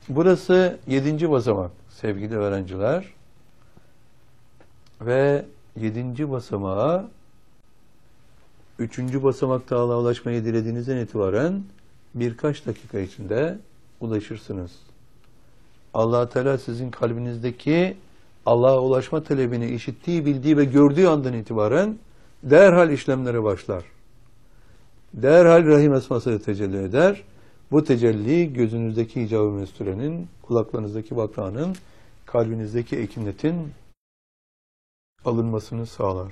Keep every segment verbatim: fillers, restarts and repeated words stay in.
Burası yedinci basamak sevgili öğrenciler. Ve yedinci basamağa üçüncü basamakta Allah'a ulaşmayı dilediğinizden itibaren birkaç dakika içinde ulaşırsınız. Allah Teala sizin kalbinizdeki Allah'a ulaşma talebini işittiği, bildiği ve gördüğü andan itibaren derhal işlemlere başlar. Derhal Rahim esmasıyla tecelli eder. Bu tecelli gözünüzdeki icab-ı mesturenin, kulaklarınızdaki bakrağının, kalbinizdeki ekinetin alınmasını sağlar.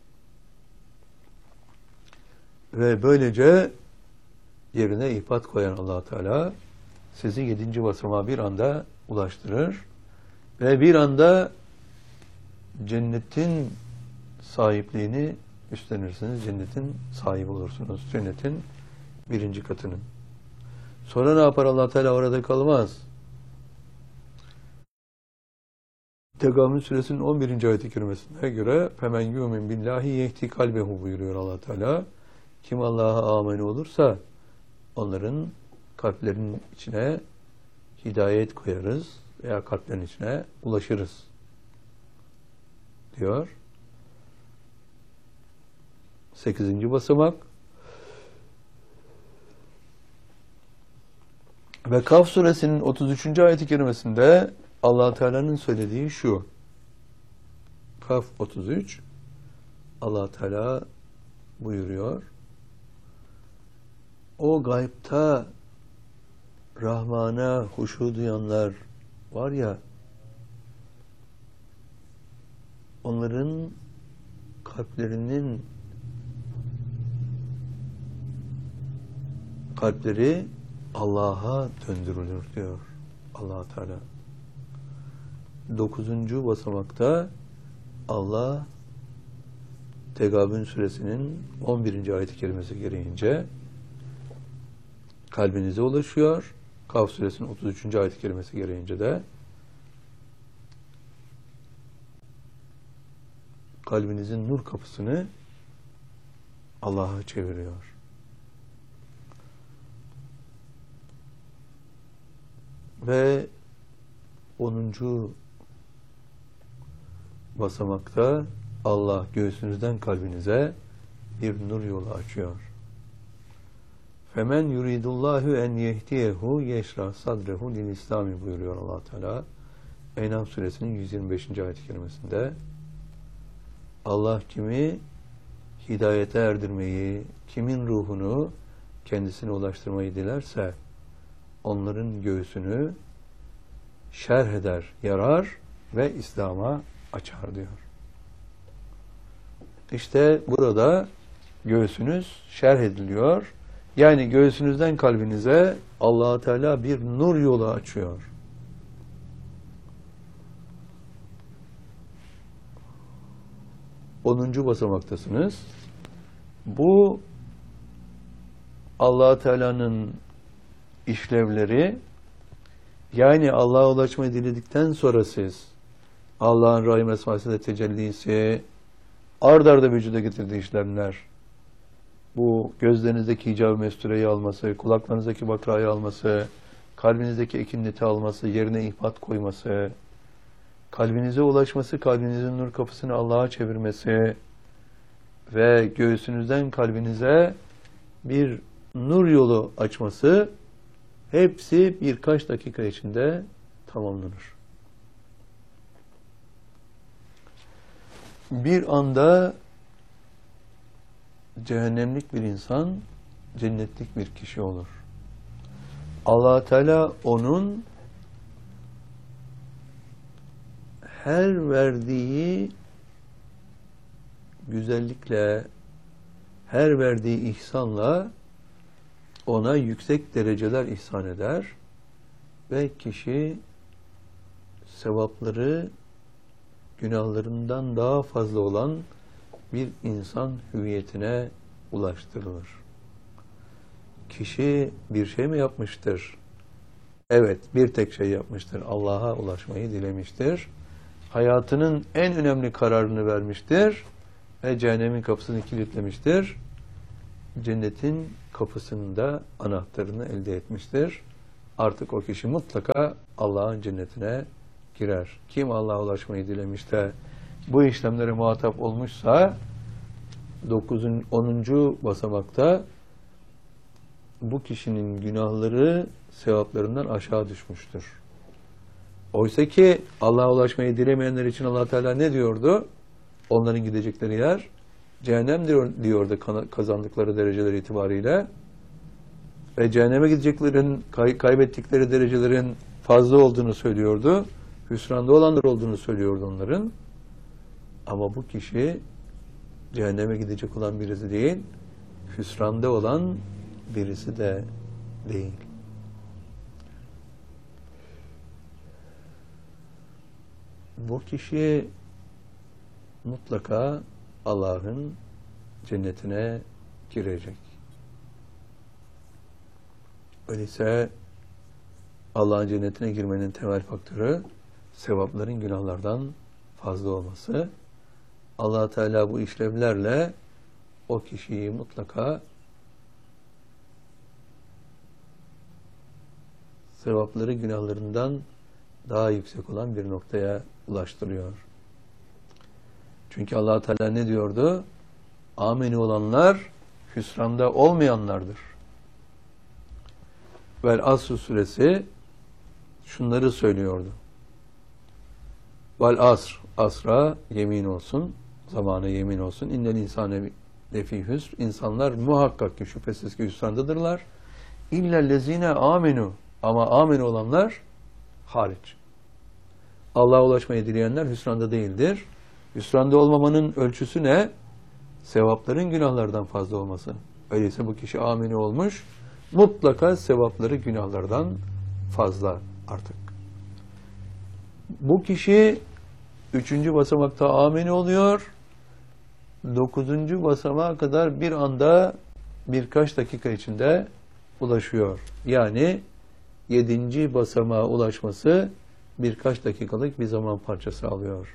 Ve böylece yerine ihbat koyan Allah Teala sizi yedinci basamağa bir anda ulaştırır ve bir anda cennetin sahipliğini üstlenirsiniz. Cennetin sahibi olursunuz. Cennetin birinci katının. Sonra ne yapar Allah Teala? Orada kalmaz. Tegamün suresinin on birinci ayet-i kerimesine göre "Femen yu'min billahi yehdi kalbehu" buyuruyor Allah Teala. Kim Allah'a amin olursa onların kalplerinin içine hidayet koyarız veya kalplerin içine ulaşırız diyor. Sekizinci basamak. Ve Kaf suresinin otuz üçüncü ayet-i kerimesinde Allah Teala'nın söylediği şu. Kaf otuz üç. Allah Teala buyuruyor. O gaybta Rahman'a huşu duyanlar var ya, onların kalplerinin kalpleri Allah'a döndürülür diyor Allah Teala. Dokuzuncu basamakta Allah Tegabün suresinin on birinci ayet-i kerimesi gereğince kalbinize ulaşıyor. Kaf suresinin otuz üçüncü ayet-i kerimesi gereğince de kalbinizin nur kapısını Allah'a çeviriyor. Ve onuncu basamakta Allah göğsünüzden kalbinize bir nur yolu açıyor. Femen yuridullahu en yehdiyehu yeşrah sadrehu lil İslami buyuruyor Allah Teala. En'am suresinin yüz yirmi beşinci ayet-i kerimesinde Allah kimi hidayete erdirmeyi, kimin ruhunu kendisine ulaştırmayı dilerse onların göğsünü şerh eder, yarar ve İslam'a açar diyor. İşte burada göğsünüz şerh ediliyor. Yani göğsünüzden kalbinize Allah Teala bir nur yolu açıyor. Onuncu basamaktasınız. Bu Allah Teala'nın işlevleri, yani Allah'a ulaşmayı diledikten sonra siz Allah'ın Rahim esmasıyla tecellisi, ard arda vücuda getirdiği işlemler, bu gözlerinizdeki icab-ı mestureyi alması, kulaklarınızdaki bakrayı alması, kalbinizdeki ekinleti alması, yerine ihbat koyması, kalbinize ulaşması, kalbinizin nur kapısını Allah'a çevirmesi ve göğsünüzden kalbinize bir nur yolu açması, hepsi birkaç dakika içinde tamamlanır. Bir anda cehennemlik bir insan cennetlik bir kişi olur. Allah Teala onun her verdiği güzellikle, her verdiği ihsanla ona yüksek dereceler ihsan eder ve kişi sevapları günahlarından daha fazla olan bir insan hüviyetine ulaştırılır. Kişi bir şey mi yapmıştır? Evet, bir tek şey yapmıştır. Allah'a ulaşmayı dilemiştir. Hayatının en önemli kararını vermiştir ve cehennemin kapısını kilitlemiştir. Cennetin kapısının da anahtarını elde etmiştir. artık o kişi mutlaka Allah'ın cennetine girer. Kim Allah'a ulaşmayı dilemiş de bu işlemlere muhatap olmuşsa dokuzuncu onuncu basamakta bu kişinin günahları sevaplarından aşağı düşmüştür. Oysa ki Allah'a ulaşmayı dilemeyenler için Allah Teala ne diyordu? Onların gidecekleri yer cehennem diyor, diyordu kazandıkları dereceler itibariyle. Ve cehenneme gideceklerin, kay, kaybettikleri derecelerin fazla olduğunu söylüyordu. Hüsranda olanlar olduğunu söylüyordu onların. Ama bu kişi cehenneme gidecek olan birisi değil, hüsranda olan birisi de değil. Bu kişi mutlaka Allah'ın cennetine girecek. Öyleyse Allah'ın cennetine girmenin temel faktörü sevapların günahlardan fazla olması. Allah Teala bu işlevlerle o kişiyi mutlaka sevapları günahlarından daha yüksek olan bir noktaya ulaştırıyor. Çünkü Allah Teala ne diyordu? Ameni olanlar hüsranda olmayanlardır. Vel Asr suresi şunları söylüyordu. Vel Asr, asra yemin olsun, zamana yemin olsun. İnnel insane lefî hüsr. İnsanlar muhakkak ki şüphesiz ki hüsrandadırlar. İllellezine amenu. Ama amin olanlar hariç. Allah'a ulaşmayı dileyenler hüsranda değildir. Hüsranda olmamanın ölçüsü ne? Sevapların günahlardan fazla olması. Öyleyse bu kişi amini olmuş, mutlaka sevapları günahlardan fazla artık. Bu kişi üçüncü basamakta amini oluyor, dokuzuncu basamağa kadar bir anda birkaç dakika içinde ulaşıyor. Yani yedinci basamağa ulaşması birkaç dakikalık bir zaman parçası alıyor.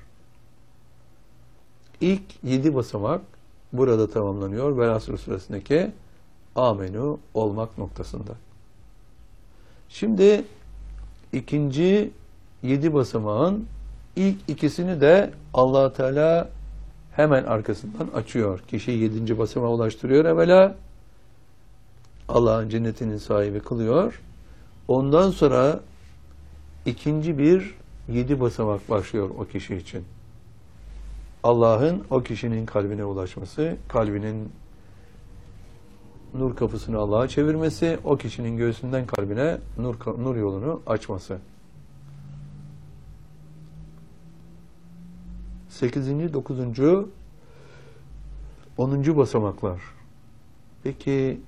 İlk yedi basamak burada tamamlanıyor. Vel Asr suresindeki amenu olmak noktasında. Şimdi ikinci yedi basamağın ilk ikisini de Allah Teala hemen arkasından açıyor. Kişiyi yedinci basamağa ulaştırıyor evvela. Allah'ın cennetinin sahibi kılıyor. Ondan sonra ikinci bir yedi basamak başlıyor o kişi için. Allah'ın o kişinin kalbine ulaşması, kalbinin nur kapısını Allah'a çevirmesi, o kişinin göğsünden kalbine nur, nur yolunu açması. Sekizinci, dokuzuncu, onuncu basamaklar. Peki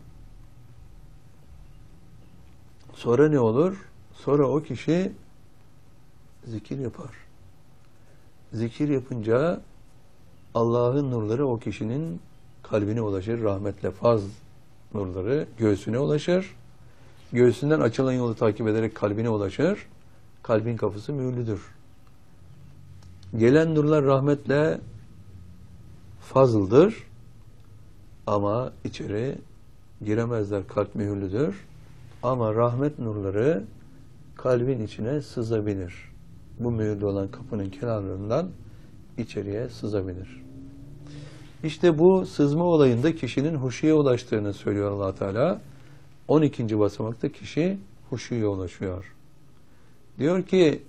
sonra ne olur? Sonra o kişi zikir yapar. Zikir yapınca Allah'ın nurları o kişinin kalbine ulaşır. Rahmetle faz nurları göğsüne ulaşır. Göğsünden açılan yolu takip ederek kalbine ulaşır. Kalbin kapısı mühürlüdür. Gelen nurlar rahmetle fazıldır. Ama içeri giremezler. Kalp mühürlüdür. Ama rahmet nurları kalbin içine sızabilir. Bu mühürlü olan kapının kenarlarından içeriye sızabilir. İşte bu sızma olayında kişinin huşuya ulaştığını söylüyor Allah Teala. on ikinci basamakta kişi huşuya ulaşıyor. Diyor ki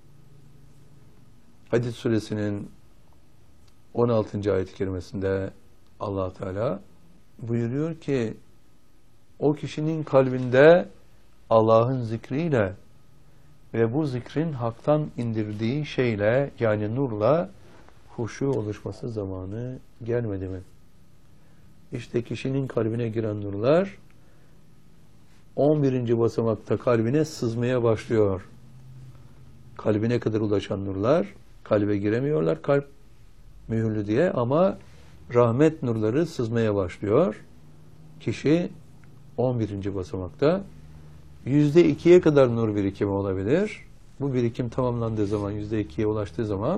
Hadid suresinin on altıncı ayet-i kerimesinde Allah Teala buyuruyor ki o kişinin kalbinde Allah'ın zikriyle ve bu zikrin haktan indirdiği şeyle yani nurla huşu oluşması zamanı gelmedi mi? İşte kişinin kalbine giren nurlar on birinci basamakta kalbine sızmaya başlıyor. Kalbine kadar ulaşan nurlar kalbe giremiyorlar kalp mühürlü diye ama rahmet nurları sızmaya başlıyor. Kişi on birinci basamakta yüzde ikiye kadar nur birikimi olabilir. Bu birikim tamamlandığı zaman yüzde ikiye ulaştığı zaman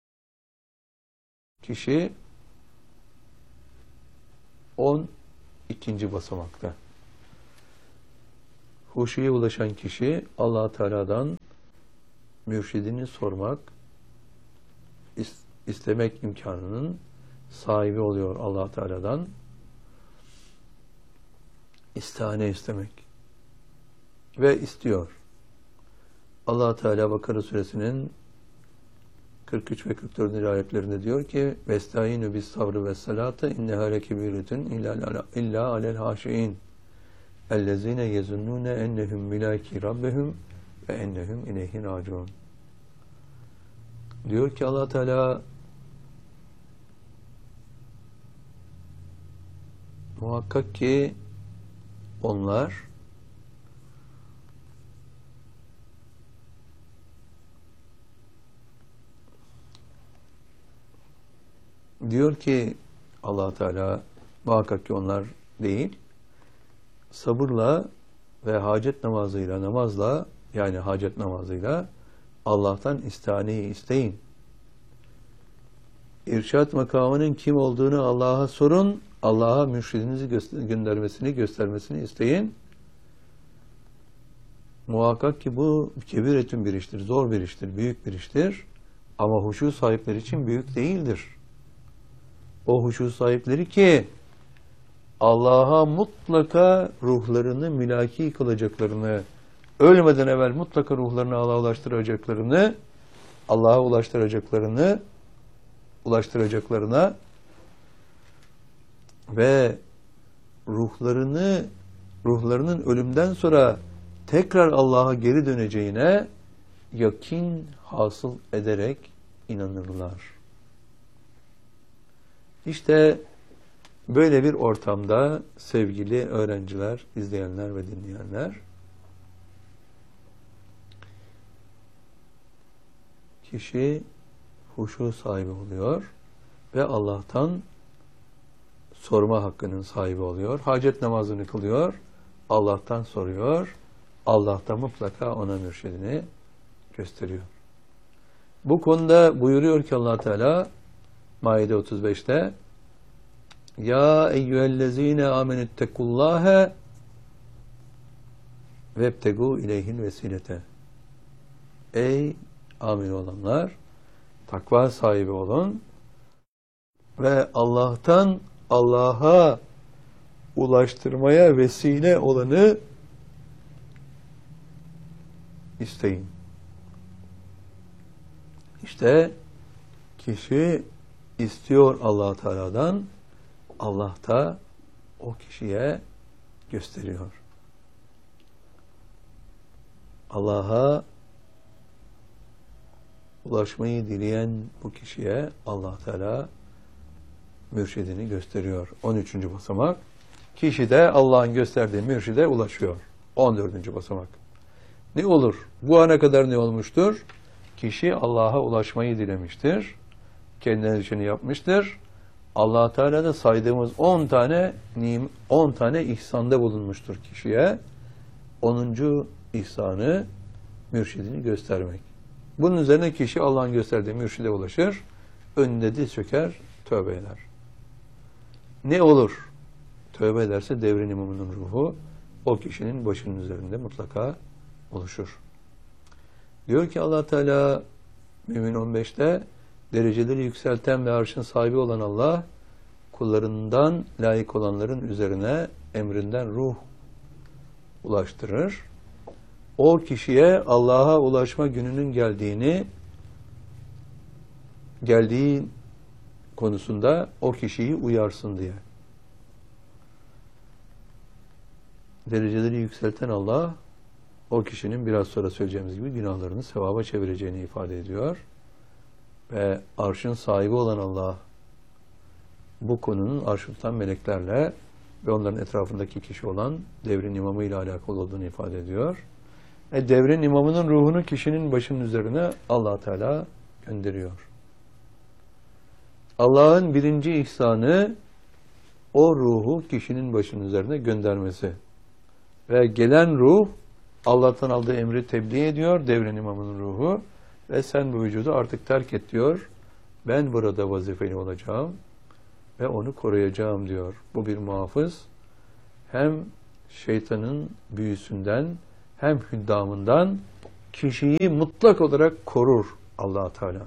kişi on ikinci basamakta. huşuya ulaşan kişi Allah Teala'dan mürşidini sormak, istemek imkanının sahibi oluyor Allah Teala'dan. İstihane istemek ve istiyor. Allah Teala Bakara suresinin kırk üç ve kırk dördüncü ayetlerinde diyor ki: "Vestaînü bis sabrı ves salate inneha lekebîretun illa alel haşiin ellezîne yezunnûne ennehum mulâki rabbihim ve ennehum ileyhi râciûn." Diyor ki Allah Teala, muhakkak ki onlar diyor ki Allah Teala, muhakkak ki onlar değil, sabırla ve hacet namazıyla, namazla yani hacet namazıyla Allah'tan istihaneyi isteyin. İrşad makamının kim olduğunu Allah'a sorun, Allah'a mürşidinizi göster göndermesini, göstermesini isteyin. Muhakkak ki bu kebiretün bir iştir, zor bir iştir, büyük bir iştir. Ama huşu sahipleri için büyük değildir. O huşu sahipleri ki Allah'a mutlaka ruhlarını mülaki kılacaklarını, ölmeden evvel mutlaka ruhlarını Allah'a ulaştıracaklarını, Allah'a ulaştıracaklarını, ulaştıracaklarına ve ruhlarını, ruhlarının ölümden sonra tekrar Allah'a geri döneceğine yakin hasıl ederek inanırlar. İşte böyle bir ortamda sevgili öğrenciler, izleyenler ve dinleyenler, kişi huşu sahibi oluyor ve Allah'tan sorma hakkının sahibi oluyor. Hacet namazını kılıyor, Allah'tan soruyor, Allah da mutlaka ona mürşidini gösteriyor. Bu konuda buyuruyor ki Allah Teala Maide otuz beşte: "Ya eyyühellezine amenüttekullâhe vebtegû ileyhil vesilete." Ey amin olanlar, takva sahibi olun ve Allah'tan Allah'a ulaştırmaya vesile olanı isteyin. İşte kişi istiyor Allah Teala'dan, Allah da o kişiye gösteriyor. Allah'a ulaşmayı dileyen bu kişiye Allah Teala mürşidini gösteriyor. on üçüncü basamak. Kişi de Allah'ın gösterdiği mürşide ulaşıyor. on dördüncü basamak. Ne olur? Bu ana kadar ne olmuştur? Kişi Allah'a ulaşmayı dilemiştir. Kendine işini yapmıştır. Allah Teala da saydığımız on tane on tane ihsanda bulunmuştur kişiye. onuncu ihsanı mürşidini göstermek. Bunun üzerine kişi Allah'ın gösterdiği mürşide ulaşır. Önünde diz çöker, tövbe eder. Ne olur? Tövbe ederse devrin imamının ruhu o kişinin başının üzerinde mutlaka oluşur. Diyor ki Allah Teala Mümin on beşte: dereceleri yükselten ve arşın sahibi olan Allah, kullarından layık olanların üzerine emrinden ruh ulaştırır. O kişiye Allah'a ulaşma gününün geldiğini, geldiği konusunda o kişiyi uyarsın diye. Dereceleri yükselten Allah, o kişinin biraz sonra söyleyeceğimiz gibi günahlarını sevaba çevireceğini ifade ediyor. Ve arşın sahibi olan Allah, bu konunun arşı tutan meleklerle ve onların etrafındaki kişi olan devrin imamı ile alakalı olduğunu ifade ediyor. E devrin imamının ruhunu kişinin başının üzerine Allah Teala gönderiyor. Allah'ın birinci ihsanı o ruhu kişinin başının üzerine göndermesi. Ve gelen ruh Allah'tan aldığı emri tebliğ ediyor, devrin imamının ruhu. Ve sen bu vücudu artık terk et diyor. Ben burada vazifeli olacağım ve onu koruyacağım diyor. Bu bir muhafız. Hem şeytanın büyüsünden hem hüddamından kişiyi mutlak olarak korur Allah Teala.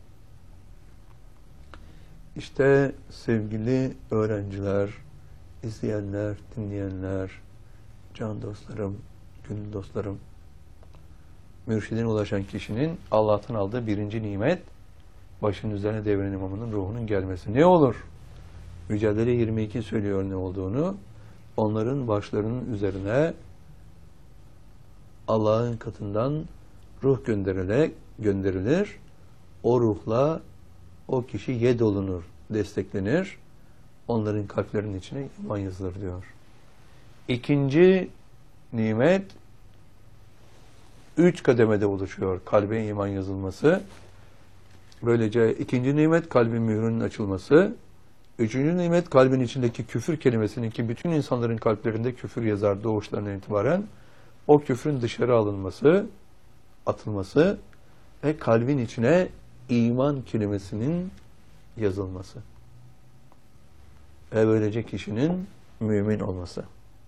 İşte sevgili öğrenciler, izleyenler, dinleyenler, can dostlarım, gönül dostlarım, mürşidine ulaşan kişinin Allah'tan aldığı birinci nimet, başının üzerine devren imamının ruhunun gelmesi. Ne olur? Mücadele yirmi iki söylüyor ne olduğunu. Onların başlarının üzerine Allah'ın katından ruh gönderilerek gönderilir. O ruhla o kişi yed olunur, desteklenir. Onların kalplerinin içine iman yazılır diyor. İkinci nimet üç kademede oluşuyor kalbe iman yazılması. Böylece ikinci nimet kalbin mührünün açılması. Üçüncü nimet kalbin içindeki küfür kelimesinin ki bütün insanların kalplerinde küfür yazar doğuşlarından itibaren. O küfrün dışarı alınması, atılması ve kalbin içine iman kelimesinin yazılması. Ve böylece kişinin mümin olması.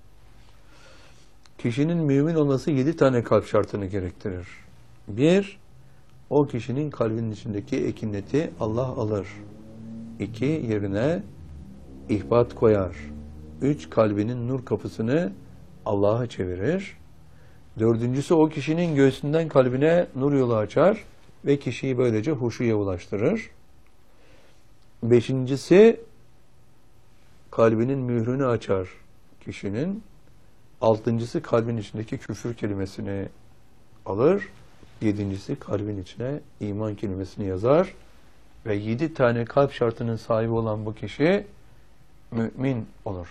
Kişinin mümin olması yedi tane kalp şartını gerektirir. Bir, o kişinin kalbinin içindeki ekineti Allah alır. İki, yerine ihbat koyar. Üç, kalbinin nur kapısını Allah'a çevirir. Dördüncüsü o kişinin göğsünden kalbine nur yolu açar ve kişiyi böylece huşuya ulaştırır. Beşincisi kalbinin mührünü açar kişinin. Altıncısı kalbin içindeki küfür kelimesini alır. Yedincisi kalbin içine iman kelimesini yazar. Ve yedi tane kalp şartının sahibi olan bu kişi mümin olur.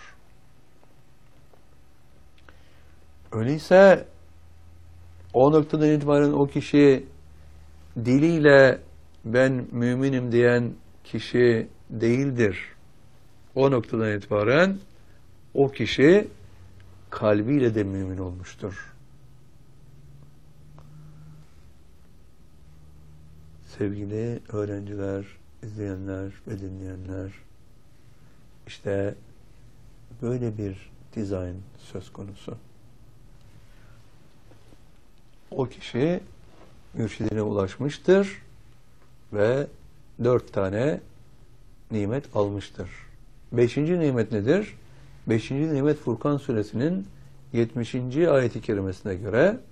Öyleyse o noktadan itibaren o kişi diliyle ben müminim diyen kişi değildir. O noktadan itibaren o kişi kalbiyle de mümin olmuştur. Sevgili öğrenciler, izleyenler ve dinleyenler, işte böyle bir dizayn söz konusu. O kişi mürşidine ulaşmıştır ve dört tane nimet almıştır. Beşinci nimet nedir? Beşinci nimet Furkan suresinin yetmişinci ayeti kerimesine göre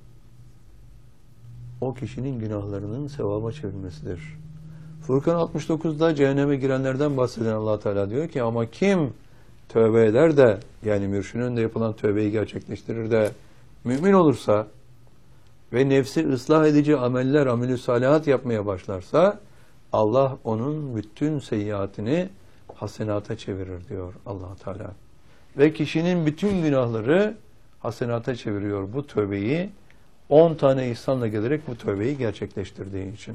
o kişinin günahlarının sevaba çevrilmesidir. Furkan altmış dokuzda cehenneme girenlerden bahseden Allah Teala diyor ki ama kim tövbe eder de yani mürşidin önünde yapılan tövbeyi gerçekleştirir de mümin olursa ve nefsi ıslah edici ameller, amelü salihat yapmaya başlarsa Allah onun bütün seyyiatini hasenata çevirir diyor Allah Teala. Ve kişinin bütün günahları hasenata çeviriyor bu tövbeyi on tane ihsanla gelerek bu tövbeyi gerçekleştirdiği için.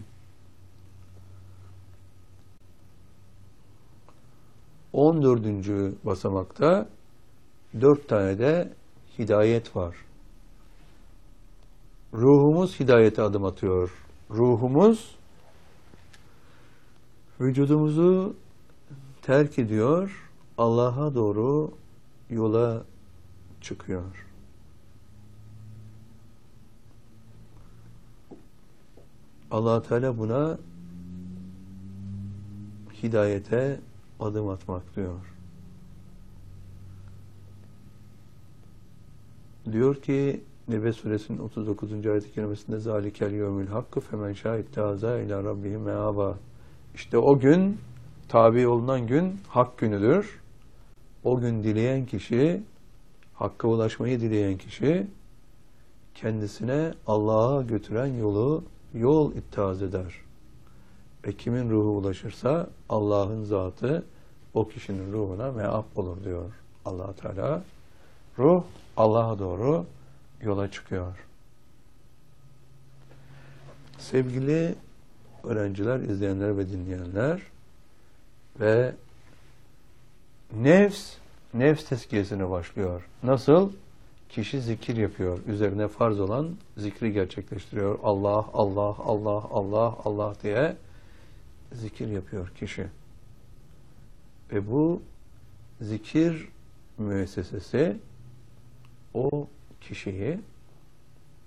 on dördüncü basamakta dört tane de hidayet var. Ruhumuz hidayete adım atıyor. Ruhumuz vücudumuzu terk ediyor, Allah'a doğru yola çıkıyor. Allah Teala buna hidayete adım atmak diyor. Diyor ki Nebe suresinin otuz dokuzuncu ayet-i kerimesinde zalikel yevmül hakkı femen şahittaza ila rabbihim meaba. İşte o gün tabi olunan gün hak günüdür. O gün dileyen kişi, hakka ulaşmayı dileyen kişi kendisine Allah'a götüren yolu yol ittihaz eder. Ve kimin ruhu ulaşırsa Allah'ın zatı o kişinin ruhuna meap olur diyor Allah Teala. Ruh Allah'a doğru yola çıkıyor. Sevgili öğrenciler, izleyenler ve dinleyenler ve nefs, nefs tezkiyesine başlıyor. Nasıl? Kişi zikir yapıyor. Üzerine farz olan zikri gerçekleştiriyor. Allah, Allah, Allah, Allah, Allah diye zikir yapıyor kişi. Ve bu zikir müessesesi o kişiyi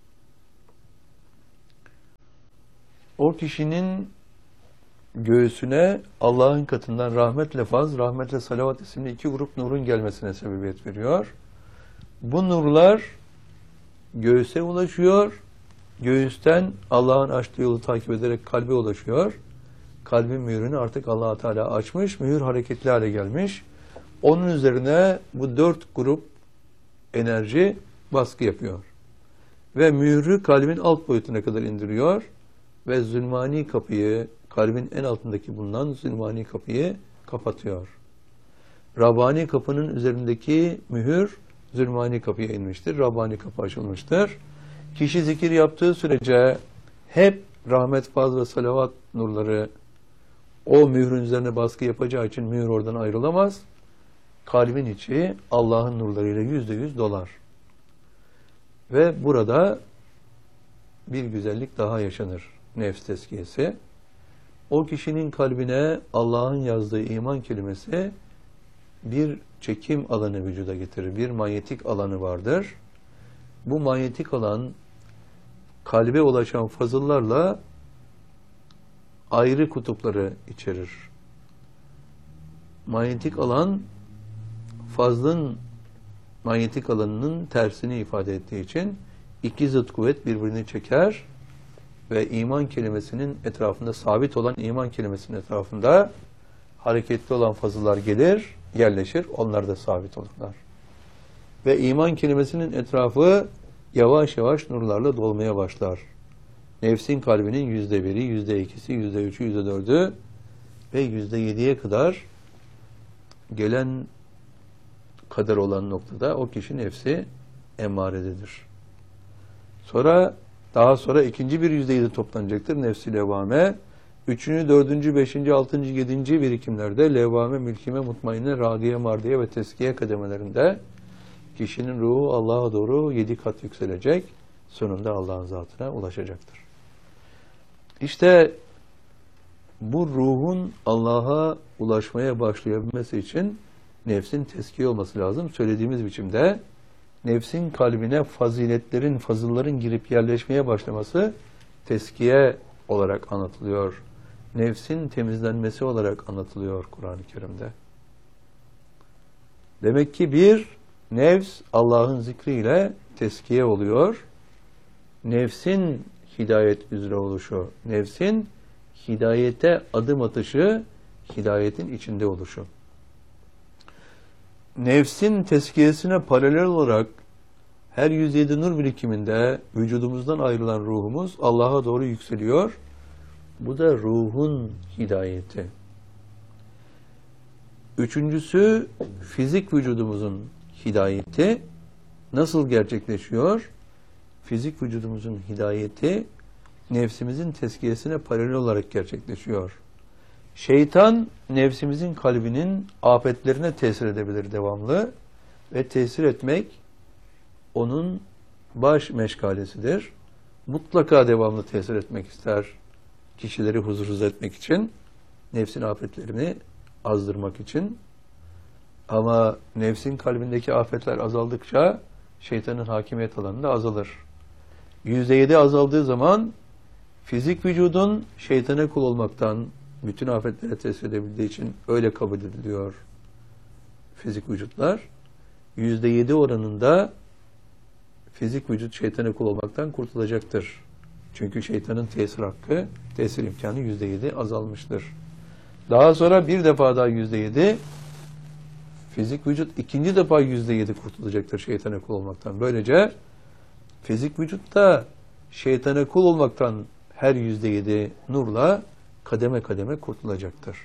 o kişinin göğsüne Allah'ın katından rahmetle faz, rahmetle salavat isimli iki grup nurun gelmesine sebebiyet veriyor. Bu nurlar göğüse ulaşıyor. Göğüsten Allah'ın açtığı yolu takip ederek kalbe ulaşıyor. Kalbin mühürünü artık Allah Teala açmış, mühür hareketli hale gelmiş. Onun üzerine bu dört grup enerji baskı yapıyor. Ve mührü kalbin alt boyutuna kadar indiriyor ve zulmani kapıyı, kalbin en altındaki bulunan zulmani kapıyı kapatıyor. Rabbani kapının üzerindeki mühür zulmani kapıya inmiştir. Rabbani kapı açılmıştır. Kişi zikir yaptığı sürece hep rahmet, faz ve salavat nurları o mührün üzerine baskı yapacağı için mühür oradan ayrılamaz. Kalbin içi Allah'ın nurlarıyla yüzde yüz dolar. Ve burada bir güzellik daha yaşanır. Nefs tezkiyesi. O kişinin kalbine Allah'ın yazdığı iman kelimesi bir çekim alanı vücuda getirir. Bir manyetik alanı vardır. Bu manyetik alan kalbe ulaşan fazıllarla ayrı kutupları içerir. Manyetik alan fazlın manyetik alanının tersini ifade ettiği için iki zıt kuvvet birbirini çeker ve iman kelimesinin etrafında sabit olan iman kelimesinin etrafında hareketli olan fazıllar gelir, yerleşir, onlar da sabit olurlar. Ve iman kelimesinin etrafı yavaş yavaş nurlarla dolmaya başlar. Nefsin kalbinin yüzde biri, yüzde ikisi, yüzde üçü, yüzde dördü ve yüzde yediye kadar gelen kadar olan noktada o kişi nefsi emmarededir. Sonra daha sonra ikinci bir yüzde yedi toplanacaktır nefsi levvame. Üçüncü, dördüncü, beşinci, altıncı, yedinci birikimlerde levvame, mülkime, mutmainne, radiye, mardiye ve teskiye kademelerinde kişinin ruhu Allah'a doğru yedi kat yükselecek. Sonunda Allah'ın zatına ulaşacaktır. İşte bu ruhun Allah'a ulaşmaya başlayabilmesi için nefsin teskiye olması lazım. Söylediğimiz biçimde nefsin kalbine faziletlerin, fazılların girip yerleşmeye başlaması teskiye olarak anlatılıyor. Nefsin temizlenmesi olarak anlatılıyor Kur'an-ı Kerim'de. Demek ki bir, nefs Allah'ın zikriyle teskiye oluyor. Nefsin hidayet üzere oluşu, nefsin hidayete adım atışı, hidayetin içinde oluşu. Nefsin teskiyesine paralel olarak her yüz yedi nur birikiminde vücudumuzdan ayrılan ruhumuz Allah'a doğru yükseliyor. Bu da ruhun hidayeti. Üçüncüsü fizik vücudumuzun hidayeti nasıl gerçekleşiyor? Fizik vücudumuzun hidayeti nefsimizin tezkiyesine paralel olarak gerçekleşiyor. Şeytan nefsimizin kalbinin afetlerine tesir edebilir devamlı ve tesir etmek onun baş meşgalesidir. Mutlaka devamlı tesir etmek ister kişileri huzursuz etmek için, nefsin afetlerini azdırmak için. Ama nefsin kalbindeki afetler azaldıkça şeytanın hakimiyet alanı da azalır. Yüzde yedi azaldığı zaman fizik vücudun şeytana kul olmaktan bütün afetlere tesir edebildiği için öyle kabul ediliyor fizik vücutlar. Yüzde yedi oranında fizik vücut şeytana kul olmaktan kurtulacaktır. Çünkü şeytanın tesir hakkı, tesir imkanı yüzde yedi azalmıştır. Daha sonra bir defa daha yüzde yedi, fizik vücut ikinci defa yüzde yedi kurtulacaktır şeytana kul olmaktan. Böylece fizik vücutta şeytana kul olmaktan her yüzde yedi nurla kademe kademe kurtulacaktır.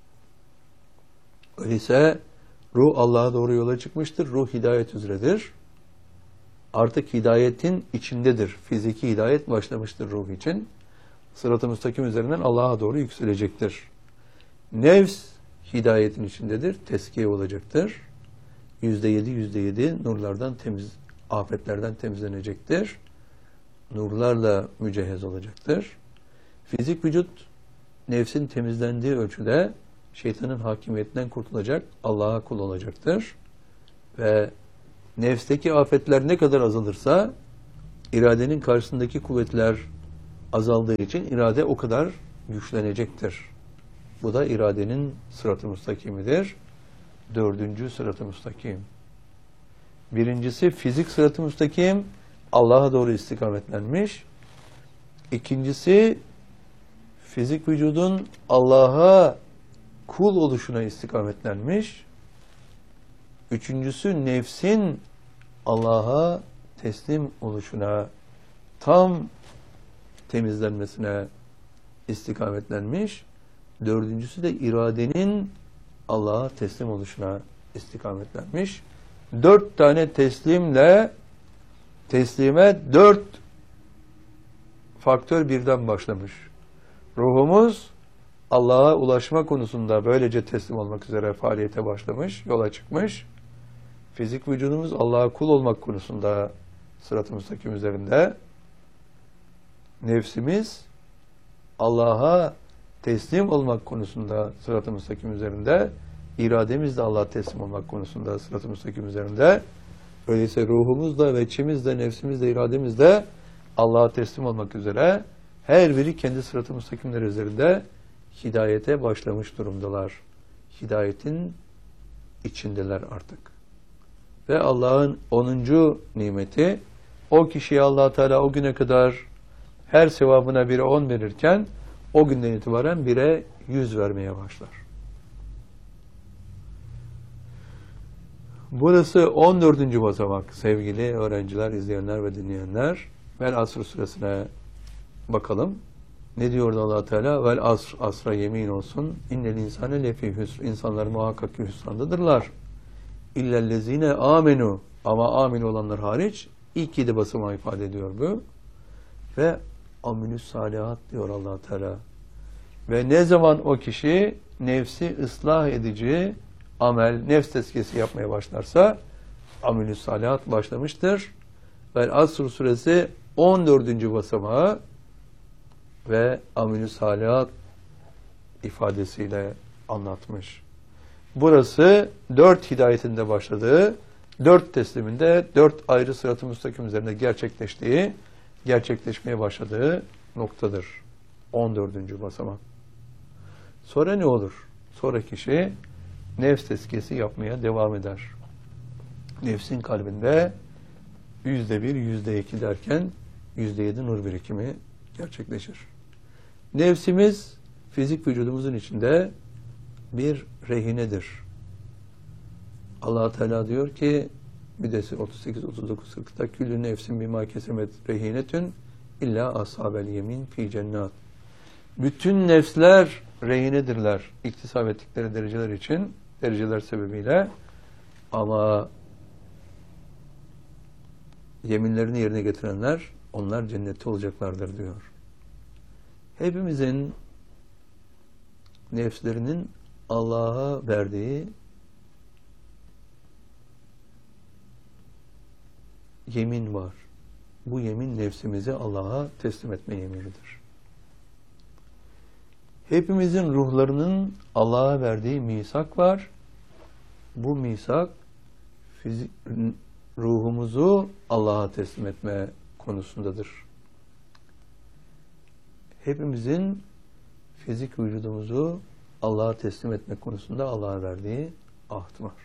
Öyleyse ruh Allah'a doğru yola çıkmıştır. Ruh hidayet üzeredir. Artık hidayetin içindedir. Fiziki hidayet başlamıştır ruh için. Sırat-ı müstakim üzerinden Allah'a doğru yükselecektir. Nefs hidayetin içindedir. Teskiye olacaktır. Yüzde yedi, yüzde yedi nurlardan temiz, afetlerden temizlenecektir. Nurlarla mücehhez olacaktır. Fizik vücut nefsin temizlendiği ölçüde şeytanın hakimiyetinden kurtulacak, Allah'a kul olacaktır. Ve nefsteki afetler ne kadar azalırsa iradenin karşısındaki kuvvetler azaldığı için irade o kadar güçlenecektir. Bu da iradenin sırat-ı müstakimidir. Dördüncü sırat-ı müstakim. Birincisi fizik sırat-ı müstakim, Allah'a doğru istikametlenmiş. İkincisi fizik vücudun Allah'a kul oluşuna istikametlenmiş. Üçüncüsü nefsin Allah'a teslim oluşuna, tam temizlenmesine istikametlenmiş. Dördüncüsü de iradenin Allah'a teslim oluşuna istikametlenmiş. Dört tane teslimle teslime dört faktör birden başlamış. Ruhumuz Allah'a ulaşma konusunda böylece teslim olmak üzere faaliyete başlamış, yola çıkmış. Fizik vücudumuz Allah'a kul olmak konusunda sırat-ı müstakim üzerinde. Nefsimiz Allah'a teslim olmak konusunda sırat-ı müstakim üzerinde. İrademiz de Allah'a teslim olmak konusunda sırat-ı müstakim üzerinde. Öyleyse ruhumuz da, veçimiz de, nefsimiz de, irademiz de Allah'a teslim olmak üzere. Her biri kendi sırat-ı müstakimleri üzerinde hidayete başlamış durumdalar. Hidayetin içindeler artık. Ve Allah'ın onuncu nimeti, o kişiye Allah Teala o güne kadar her sevabına bire on verirken o günden itibaren bire yüz vermeye başlar. Burası on dördüncü basamak sevgili öğrenciler, izleyenler ve dinleyenler. Vel Asr suresine bakalım. Ne diyordu Allah Teala? Vel asr, asra yemin olsun. İnnel insane lefi hüsr. İnsanlar muhakkak ki hüsrandadırlar. İllellezine amenu. Ama amin olanlar hariç ilk yedi basamağı ifade ediyor bu. Ve amilüs salihat diyor Allah Teala. Ve ne zaman o kişi nefsi ıslah edici amel, nefs tezkiyesi yapmaya başlarsa amilüs salihat başlamıştır. Vel Asr suresi on dördüncü basamağı ve amilü salihat ifadesiyle anlatmış. Burası dört hidayetinde başladığı, dört tesliminde, dört ayrı sırat-ı müstakim üzerinde gerçekleştiği, gerçekleşmeye başladığı noktadır. on dördüncü basamak. Sonra ne olur? Sonra kişi nefs tezkiyesi yapmaya devam eder. Nefsin kalbinde yüzde bir, yüzde iki derken yüzde yedi nur birikimi gerçekleşir. Nefsimiz fizik vücudumuzun içinde bir rehinedir. Allah Teala diyor ki Müddessir otuz sekiz otuz dokuz kırkta küllü nefsin bima kesemet rehinetün illa ashabel yemin fi cennat. Bütün nefsler rehinedirler iktisap ettikleri dereceler için, dereceler sebebiyle, ama yeminlerini yerine getirenler onlar cennette olacaklardır diyor. Hepimizin nefslerinin Allah'a verdiği yemin var. Bu yemin nefsimizi Allah'a teslim etme yeminidir. Hepimizin ruhlarının Allah'a verdiği misak var. Bu misak fizik, ruhumuzu Allah'a teslim etme konusundadır. Hepimizin fizik vücudumuzu Allah'a teslim etme konusunda Allah'a verdiği ahd var.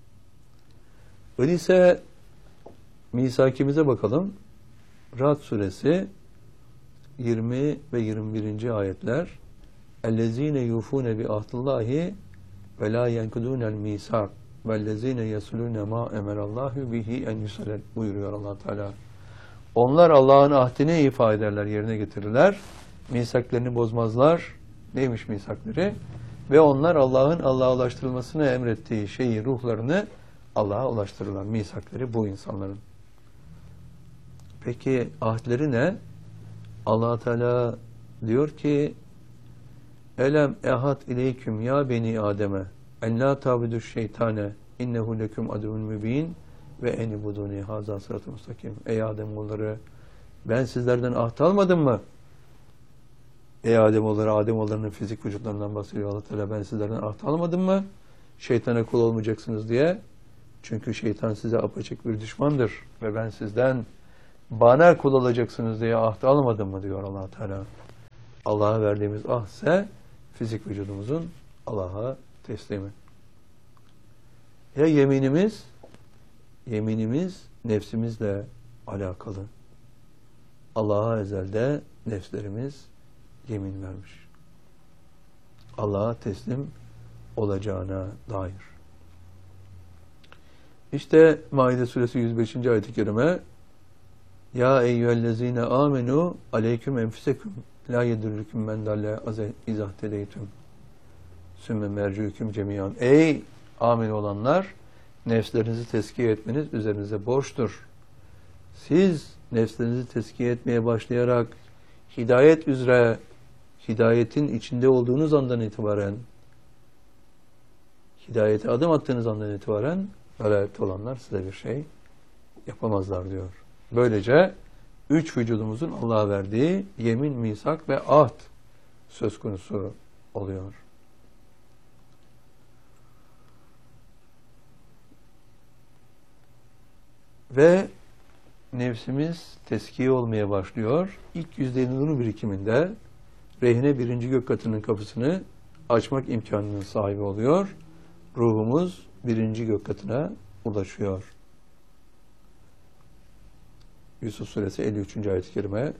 Öyleyse misakimize bakalım. Ra'd suresi yirmi ve yirmi birinci ayetler. Ellezine yufune bi ahdillahi ve la yenkudunel misak vellezine yesulune ma emerallahu bihi en yusale buyuruyor Allah Teala. Onlar Allah'ın ahdini ifa ederler, yerine getirirler. Misaklarını bozmazlar. Neymiş misakları? Ve onlar Allah'ın Allah'a ulaştırılmasını emrettiği şeyi, ruhlarını Allah'a ulaştırırlar. Misakları bu insanların. Peki ahdleri ne? Allah Teala diyor ki Elem ehad ileyküm ya beni Adem'e en la tabudu şeytane innehu leküm aduvun mübin ve enibuduni haza sırat-ı müstakim. Ey Ademoğulları, ben sizlerden ahd almadım mı? Ey Ademoğulları, Ademoğullarının fizik vücutlarından bahsediyor Allah Teala. Ben sizlerden ahd almadım mı? Şeytana kul olmayacaksınız diye. Çünkü şeytan size apaçık bir düşmandır ve ben sizden bana kul olacaksınız diye ahd almadım mı diyor Allah Teala. Allah'a verdiğimiz ahd ise fizik vücudumuzun Allah'a teslimi. Ya yeminimiz, yeminimiz nefsimizle alakalı. Allah'a ezelde nefslerimiz yemin vermiş. Allah'a teslim olacağına dair. İşte Maide suresi yüz beşinci ayet-i kerime Ya eyyühellezine amenu aleyküm enfüseküm la yedurrüküm men dalle izah tedeytüm sümme mercüküm cemiyan. Ey amin olanlar, nefslerinizi tezkiye etmeniz üzerinize borçtur. Siz nefslerinizi tezkiye etmeye başlayarak hidayet üzere, hidayetin içinde olduğunuz andan itibaren, hidayete adım attığınız andan itibaren velayette olanlar size bir şey yapamazlar diyor. Böylece üç vücudumuzun Allah'a verdiği yemin, misak ve ahd söz konusu oluyor. Ve nefsimiz teskiye olmaya başlıyor. İlk yüzde nurun birikiminde rehine birinci gök katının kapısını açmak imkanının sahibi oluyor. Ruhumuz birinci gök katına ulaşıyor. Yusuf suresi elli üçüncü ayet-i kerime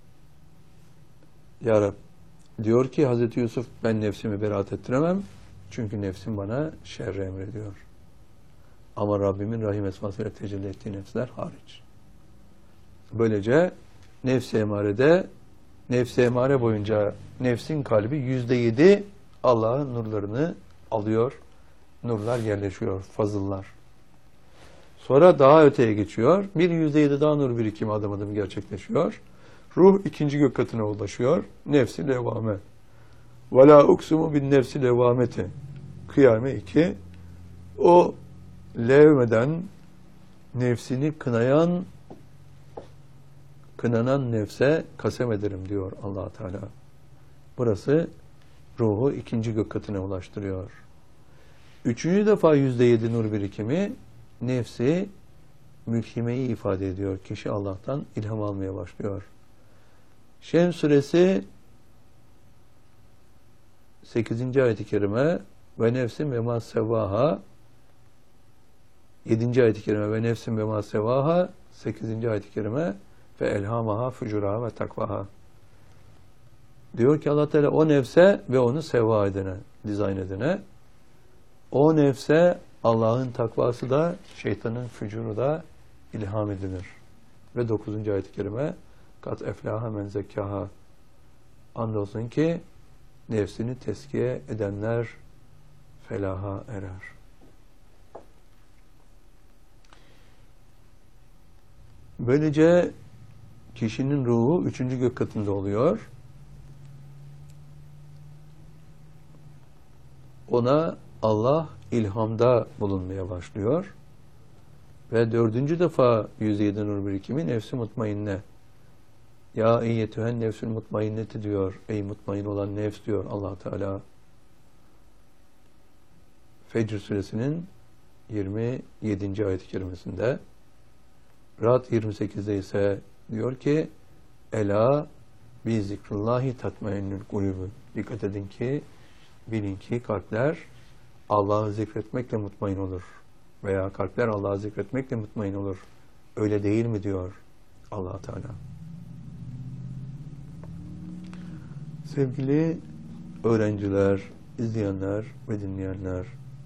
Ya Rab diyor ki Hazreti Yusuf ben nefsimi beraat ettiremem. Çünkü nefsim bana şerri emrediyor. Ama Rabbimin rahim esmasıyla tecelli ettiği nefsler hariç. Böylece nefs-i emarede, nefs-i emare boyunca nefsin kalbi yüzde yedi Allah'ın nurlarını alıyor. Nurlar yerleşiyor, fazıllar. Sonra daha öteye geçiyor. Bir yüzde yedi daha nur birikimi adım adım gerçekleşiyor. Ruh ikinci gök katına ulaşıyor. Nefsi levvame. Ve la uksumu bin nefsi levvameti. Kıyame iki. O levmeden nefsini kınayan, kınanan nefse kasem ederim diyor Allah Teala. Burası ruhu ikinci gök katına ulaştırıyor. Üçüncü defa yüzde yedi nur birikimi nefsi mülhimeyi ifade ediyor. Kişi Allah'tan ilham almaya başlıyor. Şems suresi sekizinci ayet-i kerime ve nefsin ve ma sevaha yedinci ayet-i kerime ve nefsin ve ma sevaha sekizinci ayet-i kerime ve elhamaha fucuraha ve takvaha. Diyor ki Allah Teala o nefse ve onu seva edene, dizayn edene, o nefse Allah'ın takvası da şeytanın fücuru da ilham edilir. Ve dokuzuncu ayet-i kerime kat eflaha men zekkaha. Andolsun ki nefsini teskiye edenler felaha erer. Böylece kişinin ruhu üçüncü gök katında oluyor. Ona Allah ilhamda bulunmaya başlıyor. Ve dördüncü defa yüz yedi nur birikimi nefsi mutmainne. Ya eyyetühen nefsül mutmainneti diyor. Ey mutmain olan nefs diyor Allah Teala. Fecr suresinin yirmi yedinci ayet-i kerimesinde. Ra'd yirmi sekizde ise diyor ki Ela bi zikrullahi tatmainnül kulübü. Dikkat edin ki bilin ki kalpler Allah'ı zikretmekle mutmain olur. Veya kalpler Allah'ı zikretmekle mutmain olur. Öyle değil mi diyor Allah Teala. Sevgili öğrenciler, izleyenler ve dinleyenler,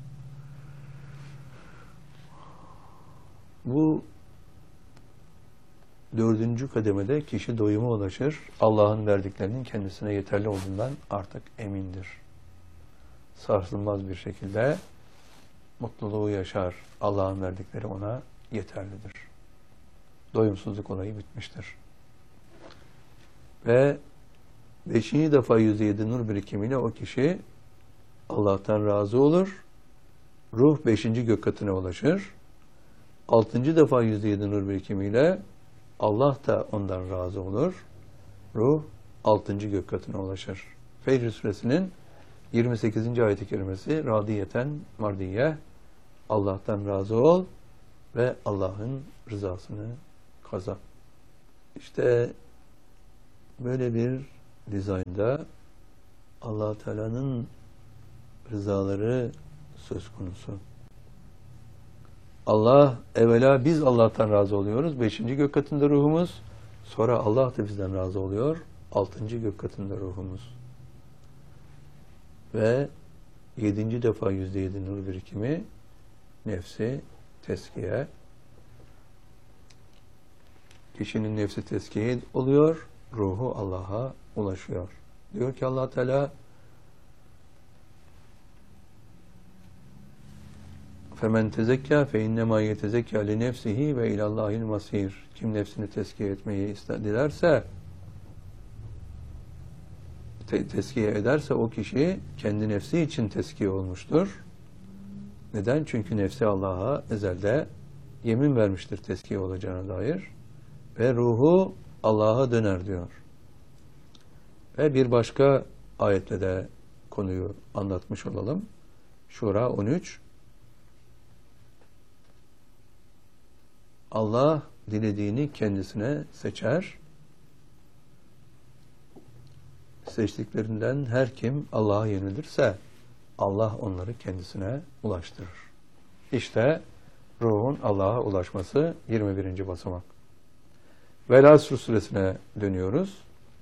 bu dördüncü kademede kişi doyuma ulaşır. Allah'ın verdiklerinin kendisine yeterli olduğundan artık emindir. Sarsılmaz bir şekilde mutluluğu yaşar. Allah'ın verdikleri ona yeterlidir. Doyumsuzluk olayı bitmiştir. Ve beşinci defa yüzde yedi nur birikimiyle o kişi Allah'tan razı olur. Ruh beşinci gök katına ulaşır. Altıncı defa yüzde yedi nur birikimiyle Allah da ondan razı olur. Ruh altıncı gök katına ulaşır. Fecr suresinin yirmi sekizinci ayet-i kerimesi radiyeten mardiye, Allah'tan razı ol ve Allah'ın rızasını kazan. İşte böyle bir dizaynda Allah Teala'nın rızaları söz konusu. Allah, evvela biz Allah'tan razı oluyoruz. Beşinci gök katında ruhumuz. Sonra Allah da bizden razı oluyor. Altıncı gök katında ruhumuz. Ve yedinci defa yüzde yedi nur birikimi, nefsi teskiye. Kişinin nefsi teskiye oluyor, ruhu Allah'a ulaşıyor. Diyor ki Allah Teala, فَمَنْ تَزَكَّى فَاِنَّمَا يَتَزَكَّى لِنَفْسِهِ ve ilallahil masir. Kim nefsini tezkiye etmeyi dilerse, te tezkiye ederse o kişi kendi nefsi için tezkiye olmuştur. Neden? Çünkü nefsi Allah'a ezelde yemin vermiştir tezkiye olacağına dair. Ve ruhu Allah'a döner diyor. Ve bir başka ayetle de konuyu anlatmış olalım. Şura on üç. Allah dilediğini kendisine seçer. Seçtiklerinden her kim Allah'a yönelirse Allah onları kendisine ulaştırır. İşte ruhun Allah'a ulaşması yirmi birinci basamak. Vel Asr suresine dönüyoruz.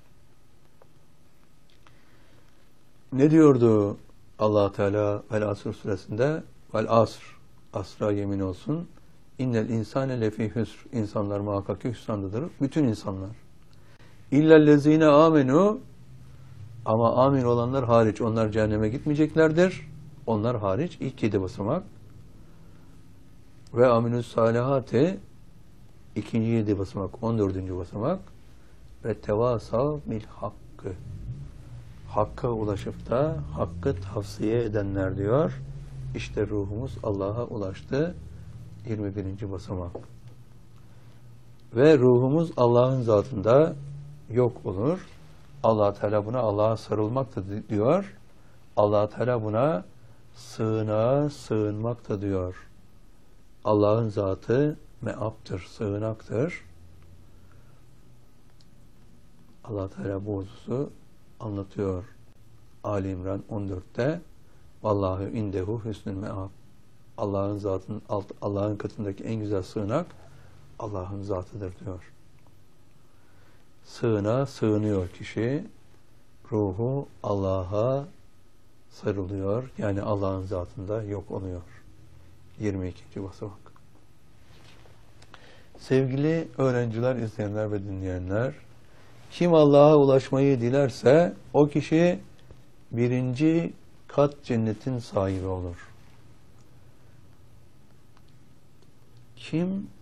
Ne diyordu Allah Teala Vel Asr suresinde? Vel Asr, asra yemin olsun. İnnel insane lefî hüsr. İnsanlar muhakkak hüsrandadır. Bütün insanlar. İllellezîne âmenû. Ama amin olanlar hariç. Onlar cehenneme gitmeyeceklerdir. Onlar hariç ilk yedi basamak. Ve aminus salihati ikinci yedi basamak, on dördüncü basamak. Ve tevasav bil hakkı. Hakka ulaşıp da hakkı tavsiye edenler diyor. İşte ruhumuz Allah'a ulaştı. yirmi birinci basamak. Ve ruhumuz Allah'ın zatında yok olur. Allah Teala buna Allah'a sarılmak da diyor. Allah Teala buna sığınağa sığınmak da diyor. Allah'ın zatı meaptır, sığınaktır. Allah Teala bu hususu anlatıyor. Ali İmran on dörtte Vallahu indehu hüsnül meab. Allah'ın zatının Allah'ın katındaki en güzel sığınak Allah'ın zatıdır diyor. Sığınağa sığınıyor kişi. Ruhu Allah'a sarılıyor. Yani Allah'ın zatında yok oluyor. yirmi ikinci basamak. Sevgili öğrenciler, izleyenler ve dinleyenler, kim Allah'a ulaşmayı dilerse o kişi birinci kat cennetin sahibi olur. Kim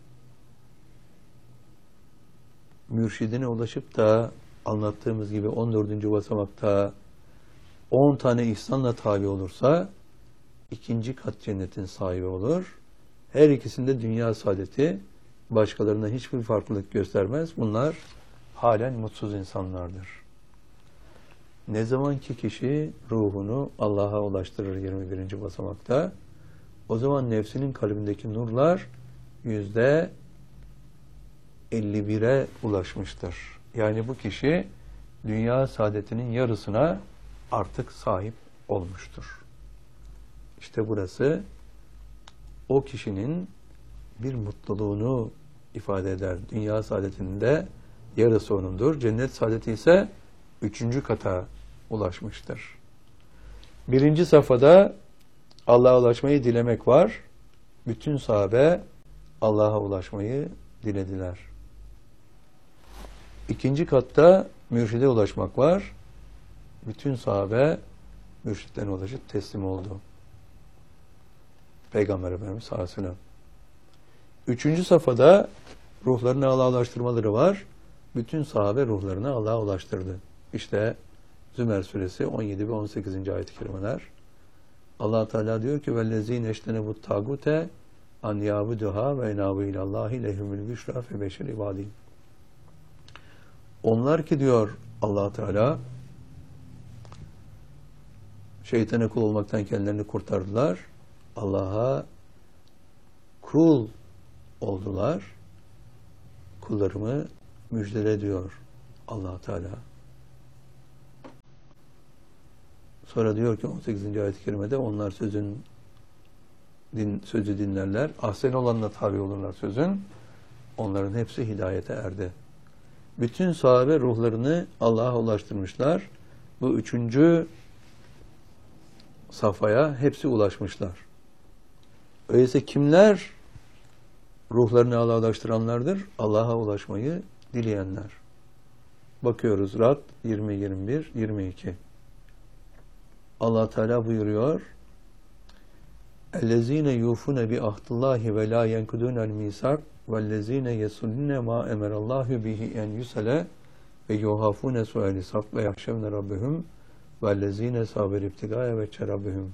mürşidine ulaşıp da anlattığımız gibi on dördüncü basamakta on tane ihsanla tabi olursa ikinci kat cennetin sahibi olur. Her ikisinde dünya saadeti, başkalarına hiçbir farklılık göstermez. Bunlar halen mutsuz insanlardır. Ne zaman ki kişi ruhunu Allah'a ulaştırır yirmi birinci basamakta, o zaman nefsinin kalbindeki nurlar yüzde elli bire ulaşmıştır. Yani bu kişi dünya saadetinin yarısına artık sahip olmuştur. İşte burası o kişinin bir mutluluğunu ifade eder. Dünya saadetinin de yarısı onundur. Cennet saadeti ise üçüncü kata ulaşmıştır. Birinci safhada Allah'a ulaşmayı dilemek var. Bütün sahabe Allah'a ulaşmayı dilediler. İkinci katta mürşide ulaşmak var. Bütün sahabe mürşitlerine ulaşıp teslim oldu. Peygamber Efendimiz sallallahu aleyhi ve sellem. Üçüncü safhada ruhlarını Allah'a ulaştırmaları var. Bütün sahabe ruhlarını Allah'a ulaştırdı. İşte Zümer suresi on yedi ve on sekizinci ayet-i kerimeler. Allah Teala diyor ki vellezîne eştenebut tâgute an yâbuduhâ ve enâbu ilallâhi lehumul büşrâ fe beşir ibâdî. Onlar ki diyor Allah Teala şeytana kul olmaktan kendilerini kurtardılar. Allah'a kul oldular. Kullarımı müjdele diyor Allah Teala. Sonra diyor ki on sekizinci ayet-i kerimede onlar sözün din, sözü dinlerler. Ahsen olanla tabi olurlar sözün. Onların hepsi hidayete erdi. Bütün sahabe ruhlarını Allah'a ulaştırmışlar. Bu üçüncü safhaya hepsi ulaşmışlar. Öyleyse kimler ruhlarını Allah'a ulaştıranlardır? Allah'a ulaşmayı dileyenler. Bakıyoruz Rad yirmi, yirmi bir, yirmi iki. Allah Teala buyuruyor: "Ellezine yufune bi ahdillahi ve la yenkudunel misak vellezine yesullune ma emerallahu bihi en yusale ve yuhafune su'ali saf ve yahşevne rabbihum vellezine saber ibtigaya ve çerabbihum."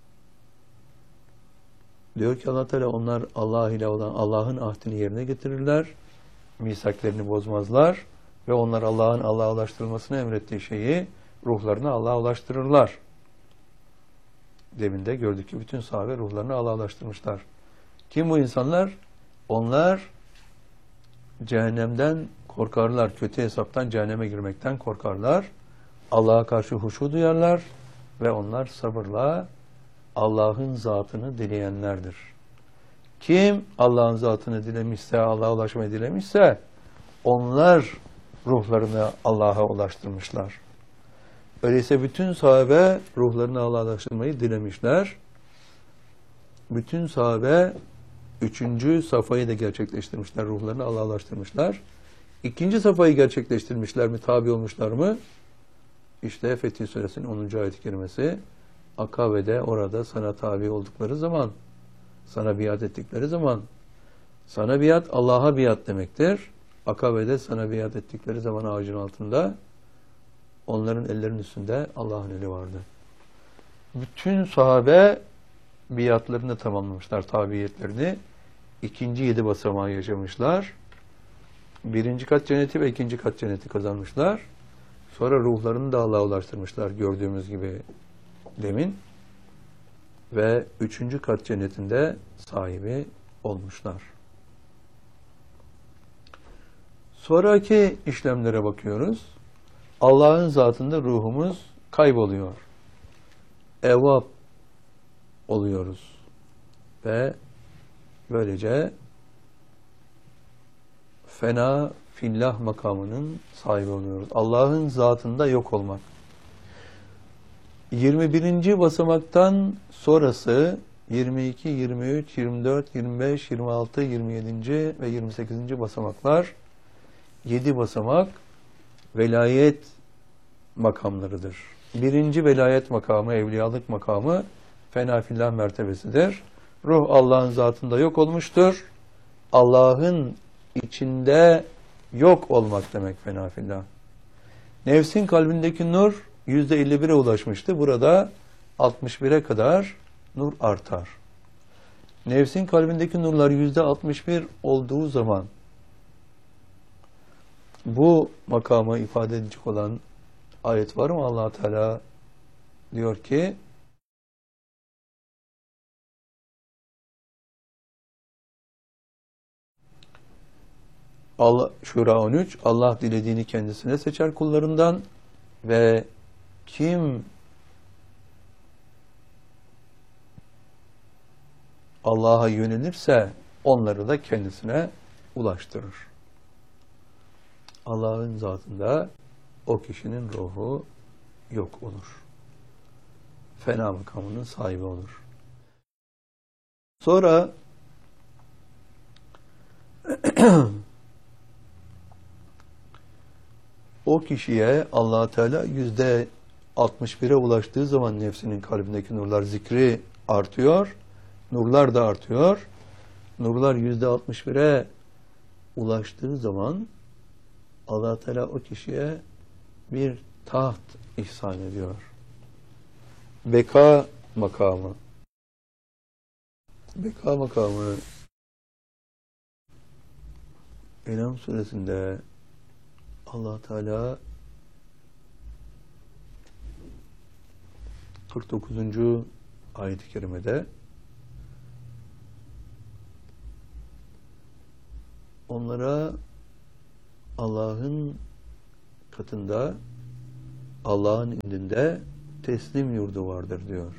Diyor ki Allah Teala, onlar Allah ile olan Allah'ın ahdini yerine getirirler, misaklerini bozmazlar ve onlar Allah'ın Allah'a ulaştırılmasını emrettiği şeyi ruhlarını Allah'a ulaştırırlar. Demin de gördük ki bütün sahabe ruhlarını Allah'a ulaştırmışlar. Kim bu insanlar? Onlar cehennemden korkarlar, kötü hesaptan, cehenneme girmekten korkarlar. Allah'a karşı huşu duyarlar ve onlar sabırla Allah'ın zatını dileyenlerdir. Kim Allah'ın zatını dilemişse, Allah'a ulaşmayı dilemişse, onlar ruhlarını Allah'a ulaştırmışlar. Öyleyse bütün sahabe ruhlarını Allah'a ulaştırmayı dilemişler. Bütün sahabe üçüncü safhayı da gerçekleştirmişler. Ruhlarını Allah'a ulaştırmışlar. İkinci safhayı gerçekleştirmişler mi? Tabi olmuşlar mı? İşte Fetih Suresinin onuncu ayet-i kerimesi. Akabe'de orada sana tabi oldukları zaman, sana biat ettikleri zaman, sana biat Allah'a biat demektir. Akabe'de sana biat ettikleri zaman ağacın altında onların ellerinin üstünde Allah'ın eli vardı. Bütün sahabe biatlarını tamamlamışlar, tabiyetlerini. İkinci yedi basamağı yaşamışlar. Birinci kat cenneti ve ikinci kat cenneti kazanmışlar. Sonra ruhlarını da Allah'a ulaştırmışlar gördüğümüz gibi demin. Ve üçüncü kat cennetinde sahibi olmuşlar. Sonraki işlemlere bakıyoruz. Allah'ın zatında ruhumuz kayboluyor. Evvab oluyoruz. Ve böylece fena fillah makamının sahibi oluyoruz. Allah'ın zatında yok olmak. yirmi birinci basamaktan sonrası yirmi iki, yirmi üç, yirmi dört, yirmi beş, yirmi altı, yirmi yedi. ve yirmi sekizinci basamaklar yedi basamak velayet makamlarıdır. Birinci velayet makamı, evliyalık makamı fena fillah mertebesidir. Ruh Allah'ın zatında yok olmuştur. Allah'ın içinde yok olmak demek fena fillah. Nefsin kalbindeki nur yüzde elli bire ulaşmıştı. Burada altmış bire kadar nur artar. Nefsin kalbindeki nurlar yüzde altmış bir olduğu zaman bu makamı ifade edecek olan ayet var mı? Allah Teala diyor ki Allah, Şura on üç, Allah dilediğini kendisine seçer kullarından ve kim Allah'a yönelirse onları da kendisine ulaştırır. Allah'ın zatında o kişinin ruhu yok olur. Fena makamının sahibi olur. Sonra o kişiye Allah Teala yüzde altmış bire ulaştığı zaman nefsinin kalbindeki nurlar, zikri artıyor. Nurlar da artıyor. Nurlar yüzde altmış bire ulaştığı zaman Allah Teala o kişiye bir taht ihsan ediyor. Beka makamı. Beka makamı En'am suresinde Allah Teala kırk dokuzuncu ayet-i kerimede onlara Allah'ın katında, Allah'ın indinde teslim yurdu vardır diyor.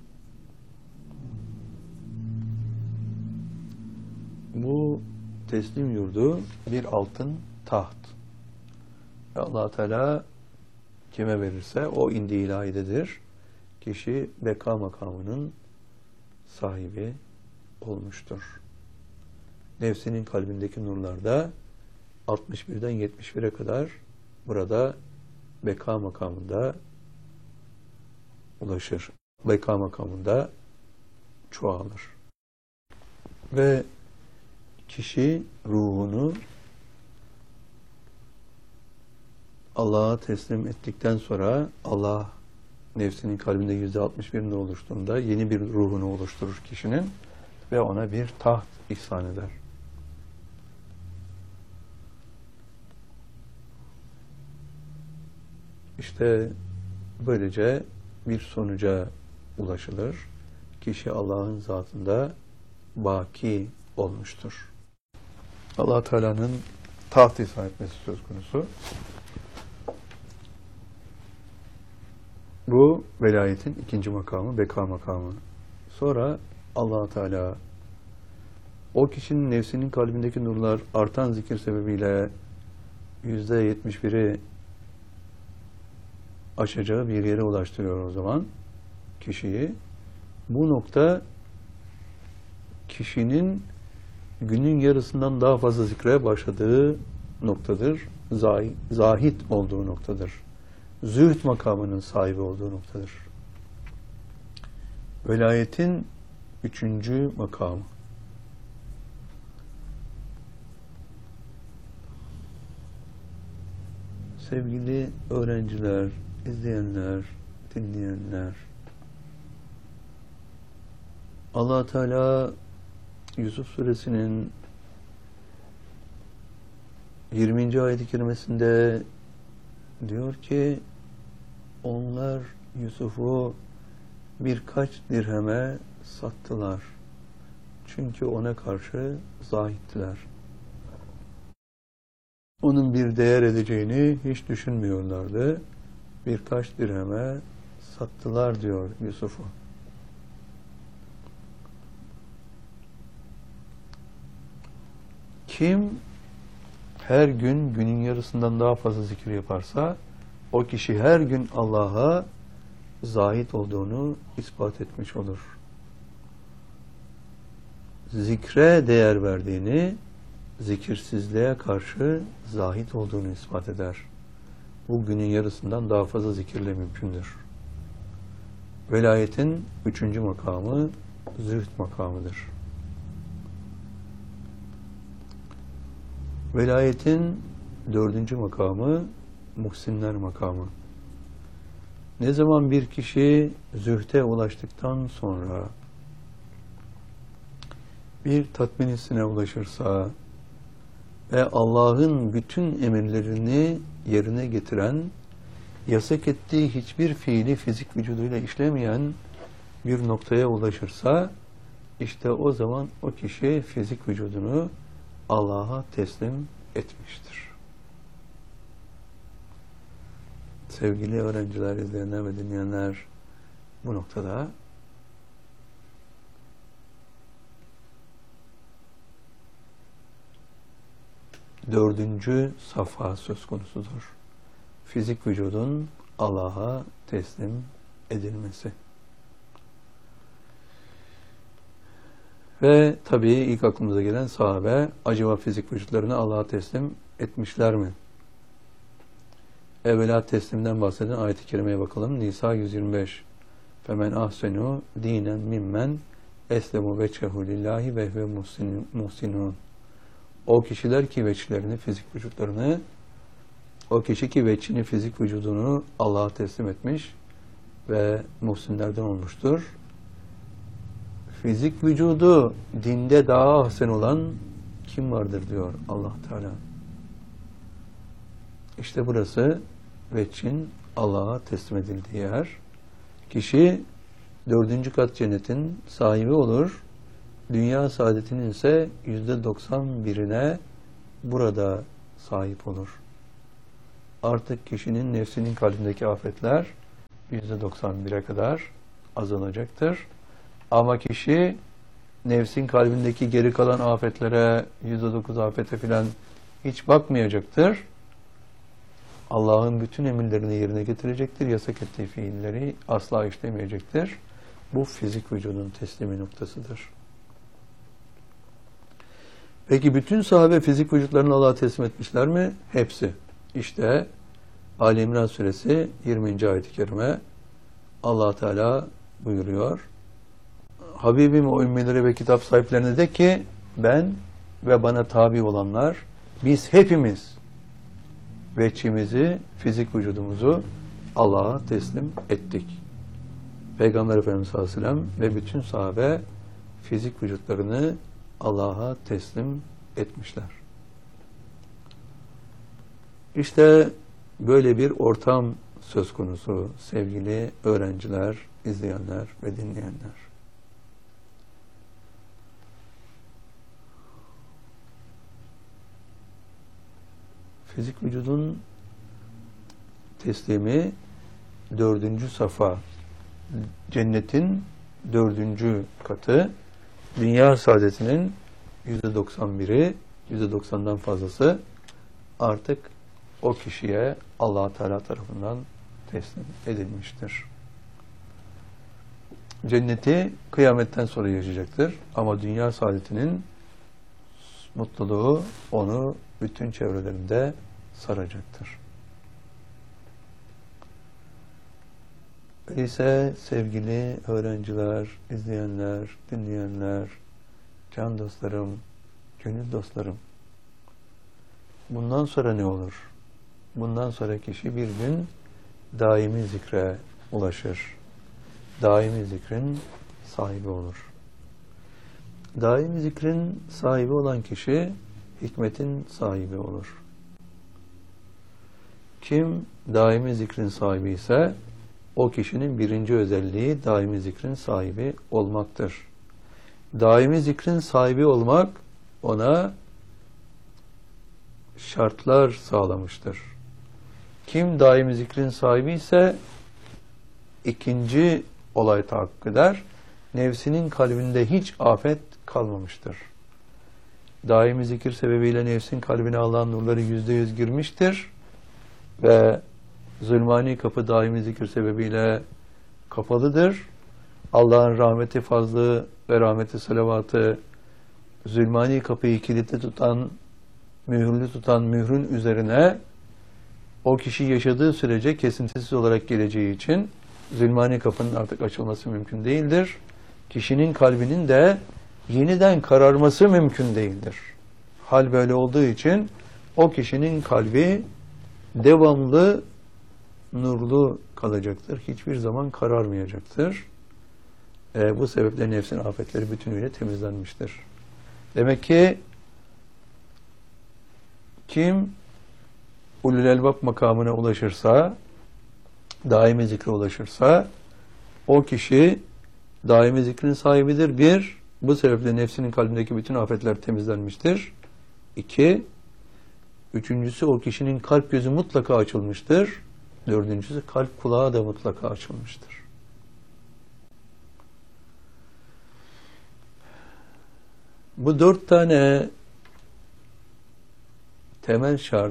Bu teslim yurdu bir altın taht. Allah Teala kime verirse o indi ilahidedir. Kişi beka makamının sahibi olmuştur. Nefsinin kalbindeki nurlarda altmış birden yetmiş bire kadar burada beka makamında ulaşır. Beka makamında çoğalır. Ve kişi ruhunu Allah'a teslim ettikten sonra Allah nefsinin kalbinde yüzde altmış birini oluştuğunda yeni bir ruhunu oluşturur kişinin ve ona bir taht ihsan eder. İşte böylece bir sonuca ulaşılır. Kişi Allah'ın zatında baki olmuştur. Allah Teala'nın taht ihsan etmesi söz konusu. Bu velayetin ikinci makamı, beka makamı. Sonra Allah Teala o kişinin nefsinin kalbindeki nurlar artan zikir sebebiyle yüzde yetmiş biri aşacağı bir yere ulaştırıyor o zaman kişiyi. Bu nokta kişinin günün yarısından daha fazla zikre başladığı noktadır. Zahit olduğu noktadır. Zühd makamının sahibi olduğu noktadır. Velayetin üçüncü makamı. Sevgili öğrenciler, izleyenler, dinleyenler, Allah Teala Yusuf Suresinin yirminci ayet-i kerimesinde diyor ki onlar Yusuf'u birkaç dirheme sattılar. Çünkü ona karşı zahittiler. Onun bir değer edeceğini hiç düşünmüyorlardı. Birkaç dirheme sattılar diyor Yusuf'u. Kim her gün günün yarısından daha fazla zikir yaparsa o kişi her gün Allah'a zahit olduğunu ispat etmiş olur. Zikre değer verdiğini, zikirsizliğe karşı zahit olduğunu ispat eder. Bu günün yarısından daha fazla zikirle mümkündür. Velayetin üçüncü makamı zühd makamıdır. Velayetin dördüncü makamı muhsinler makamı. Ne zaman bir kişi zühde ulaştıktan sonra bir tatmin hissine ulaşırsa ve Allah'ın bütün emirlerini yerine getiren, yasak ettiği hiçbir fiili fizik vücuduyla işlemeyen bir noktaya ulaşırsa, işte o zaman o kişi fizik vücudunu Allah'a teslim etmiştir. Sevgili öğrenciler, izleyenler ve dinleyenler, bu noktada dördüncü safha söz konusudur. Fizik vücudun Allah'a teslim edilmesi. Ve tabii ilk aklımıza gelen sahabe, acaba fizik vücutlarını Allah'a teslim etmişler mi? Evvela teslimden bahseden ayet-i kerimeye bakalım. Nisa yüz yirmi beş. Femen ahsenu dinen mimmen eslemu veçhehu lillahi ve huve muhsinun. O kişiler ki veçlerini, fizik vücutlarını, o kişi ki veçini, fizik vücudunu Allah'a teslim etmiş ve muhsinlerden olmuştur. Fizik vücudu dinde daha ahsen olan kim vardır diyor Allah Teala. İşte burası veçin Allah'a teslim edildiği yer. Kişi dördüncü kat cennetin sahibi olur. Dünya saadetinin ise yüzde doksan birine burada sahip olur. Artık kişinin nefsinin kalbindeki afetler yüzde doksan bire kadar azalacaktır. Ama kişi nefsin kalbindeki geri kalan afetlere, yüzde dokuz afete filan hiç bakmayacaktır. Allah'ın bütün emirlerini yerine getirecektir. Yasak ettiği fiilleri asla işlemeyecektir. Bu fizik vücudun teslimi noktasıdır. Peki bütün sahabe fizik vücutlarını Allah'a teslim etmişler mi? Hepsi. İşte Ali İmran suresi yirminci ayet-i kerime Allah Teala buyuruyor. Habibim o ümmelere ve kitap sahiplerine de ki ben ve bana tabi olanlar biz hepimiz veçimizi, fizik vücudumuzu Allah'a teslim ettik. Peygamber Efendimiz sallallahu aleyhi ve sellem ve bütün sahabe fizik vücutlarını Allah'a teslim etmişler. İşte böyle bir ortam söz konusu sevgili öğrenciler, izleyenler ve dinleyenler. Fizik vücudun teslimi dördüncü safa, cennetin dördüncü katı, dünya saadetinin yüzde doksan biri, yüzde doksandan fazlası artık o kişiye Allah Teala tarafından teslim edilmiştir. Cenneti kıyametten sonra yaşayacaktır. Ama dünya saadetinin mutluluğu onu bütün çevrelerinde saracaktır. Öyleyse sevgili öğrenciler, izleyenler, dinleyenler, can dostlarım, gönül dostlarım, bundan sonra ne olur? Bundan sonra kişi bir gün daimi zikre ulaşır. Daimi zikrin sahibi olur. Daimi zikrin sahibi olan kişi hikmetin sahibi olur. Kim daimi zikrin sahibi ise o kişinin birinci özelliği daimi zikrin sahibi olmaktır. Daimi zikrin sahibi olmak ona şartlar sağlamıştır. Kim daimi zikrin sahibi ise ikinci olay tahakkuk eder. Nefsinin kalbinde hiç afet kalmamıştır. Daimi zikir sebebiyle nefsin kalbine Allah'ın nurları yüzde yüz girmiştir. Ve zulmani kapı daimi zikir sebebiyle kapalıdır. Allah'ın rahmeti fazlı ve rahmeti salavatı zulmani kapıyı kilitli tutan, mühürlü tutan mührün üzerine o kişi yaşadığı sürece kesintisiz olarak geleceği için zulmani kapının artık açılması mümkün değildir. Kişinin kalbinin de yeniden kararması mümkün değildir. Hal böyle olduğu için o kişinin kalbi devamlı nurlu kalacaktır. Hiçbir zaman kararmayacaktır. E, bu sebeple nefsin afetleri bütünüyle temizlenmiştir. Demek ki kim ulul elbab makamına ulaşırsa, daimi zikre ulaşırsa, o kişi daimi zikrin sahibidir. Bir, bu sebeple nefsinin kalbindeki bütün afetler temizlenmiştir. İki, üçüncüsü o kişinin kalp gözü mutlaka açılmıştır. Dördüncüsü kalp kulağı da mutlaka açılmıştır. Bu dört tane temel şart,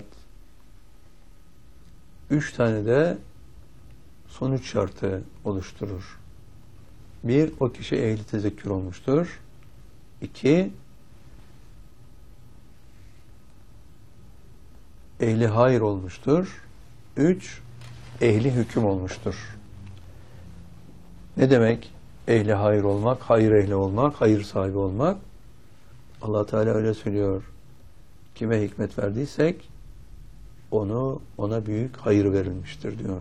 üç tane de sonuç şartı oluşturur. Bir, o kişi ehli tezekkür olmuştur. İki, ehli hayır olmuştur. Üç, ehli hüküm olmuştur. Ne demek? Ehli hayır olmak, hayır ehli olmak, hayır sahibi olmak. Allah Teala öyle söylüyor. Kime hikmet verdiysek onu ona büyük hayır verilmiştir diyor.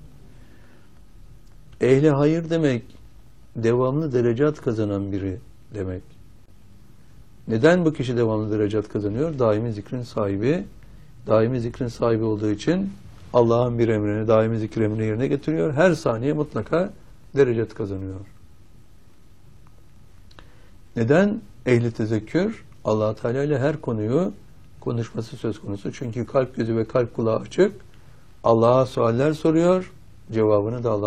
Ehli hayır demek devamlı derecat kazanan biri demek. Neden bu kişi devamlı derecat kazanıyor? Daimi zikrin sahibi. Daimi zikrin sahibi olduğu için Allah'ın bir emrini, daimi zikir emrini yerine getiriyor. Her saniye mutlaka derecat kazanıyor. Neden? Ehli tezekkür Allah Teala ile her konuyu konuşması söz konusu. Çünkü kalp gözü ve kalp kulağı açık. Allah'a sualler soruyor. Cevabını da Allah